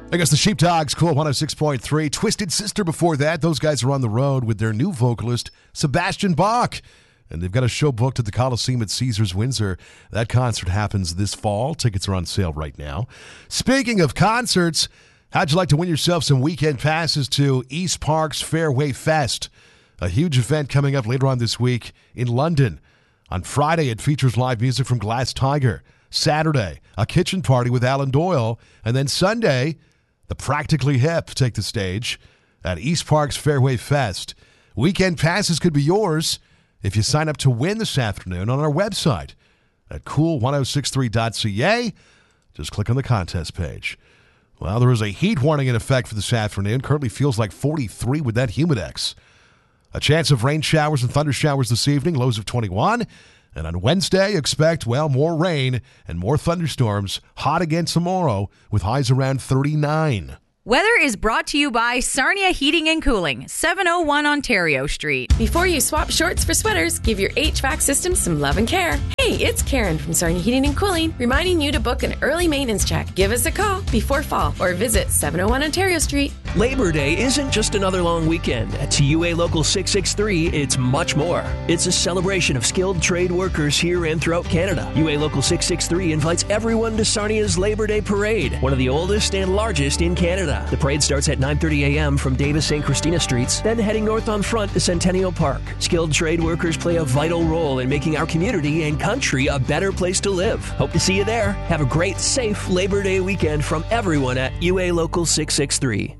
I guess the Sheepdogs, Cool 106.3. Twisted Sister before that. Those guys are on the road with their new vocalist, Sebastian Bach. And they've got a show booked at the Coliseum at Caesars Windsor. That concert happens this fall. Tickets are on sale right now. Speaking of concerts, how'd you like to win yourself some weekend passes to East Park's Fairway Fest? A huge event coming up later on this week in London. On Friday, it features live music from Glass Tiger. Saturday, a kitchen party with Alan Doyle. And then Sunday, the Practically Hip take the stage at East Park's Fairway Fest. Weekend passes could be yours if you sign up to win this afternoon on our website at cool1063.ca. Just click on the contest page. Well, there is a heat warning in effect for this afternoon. Currently feels like 43 with that humidex. A chance of rain showers and thunder showers this evening, lows of 21. And on Wednesday, expect, more rain and more thunderstorms. Hot again tomorrow with highs around 39. Weather is brought to you by Sarnia Heating and Cooling, 701 Ontario Street. Before you swap shorts for sweaters, give your HVAC system some love and care. Hey, it's Karen from Sarnia Heating and Cooling, reminding you to book an early maintenance check. Give us a call before fall or visit 701 Ontario Street. Labor Day isn't just another long weekend. At UA Local 663, it's much more. It's a celebration of skilled trade workers here and throughout Canada. UA Local 663 invites everyone to Sarnia's Labor Day Parade, one of the oldest and largest in Canada. The parade starts at 9:30 a.m. from Davis St. Christina Streets, then heading north on Front to Centennial Park. Skilled trade workers play a vital role in making our community and country a better place to live. Hope to see you there. Have a great, safe Labor Day weekend from everyone at UA Local 663.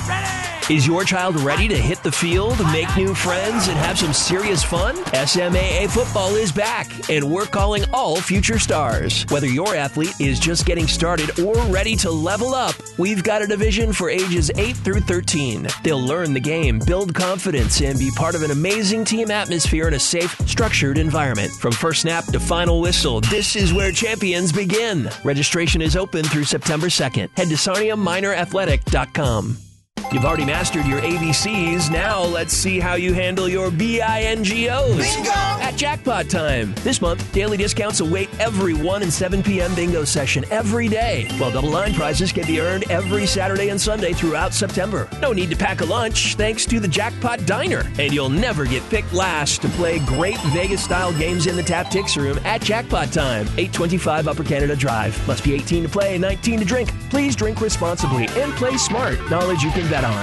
Is your child ready to hit the field, make new friends, and have some serious fun? SMAA football is back, and we're calling all future stars. Whether your athlete is just getting started or ready to level up, we've got a division for ages 8 through 13. They'll learn the game, build confidence, and be part of an amazing team atmosphere in a safe, structured environment. From first snap to final whistle, this is where champions begin. Registration is open through September 2nd. Head to SarniaMinorAthletic.com. You've already mastered your ABCs. Now let's see how you handle your BINGOs. Bingo! At Jackpot Time. This month, daily discounts await every 1 and 7 p.m. bingo session every day, while double line prizes can be earned every Saturday and Sunday throughout September. No need to pack a lunch thanks to the Jackpot Diner. And you'll never get picked last to play great Vegas-style games in the Tap-Tix Room at Jackpot Time, 825 Upper Canada Drive. Must be 18 to play, 19 to drink. Please drink responsibly and play smart. Knowledge you can bet on.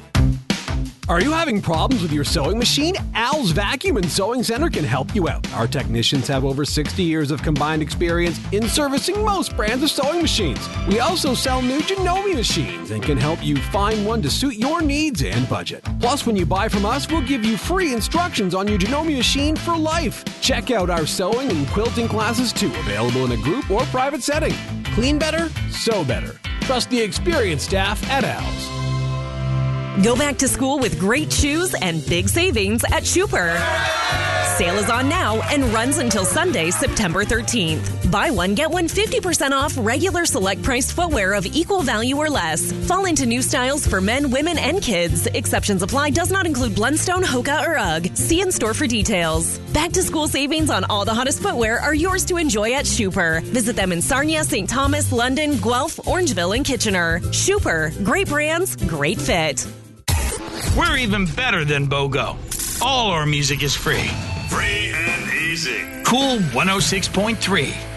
Are you having problems with your sewing machine? Al's Vacuum and Sewing Center can help you out. Our technicians have over 60 years of combined experience in servicing most brands of sewing machines. We also sell new Janome machines and can help you find one to suit your needs and budget. Plus, when you buy from us, we'll give you free instructions on your Janome machine for life. Check out our sewing and quilting classes too, available in a group or private setting. Clean better, sew better. Trust the experienced staff at Al's. Go back to school with great shoes and big savings at Schuper. Sale is on now and runs until Sunday, September 13th. Buy one, get one 50% off regular select priced footwear of equal value or less. Fall into new styles for men, women, and kids. Exceptions apply. Does not include Blundstone, Hoka, or UGG. See in store for details. Back to school savings on all the hottest footwear are yours to enjoy at Schuper. Visit them in Sarnia, St. Thomas, London, Guelph, Orangeville, and Kitchener. Schuper. Great brands, great fit. We're even better than BOGO. All our music is free. Free and easy. Cool 106.3.